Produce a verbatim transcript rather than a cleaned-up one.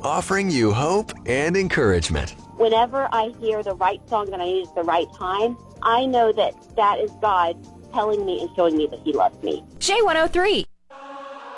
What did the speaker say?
offering you hope and encouragement. Whenever I hear the right song that I need at the right time, I know that that is God telling me and showing me that he loves me. J one oh three.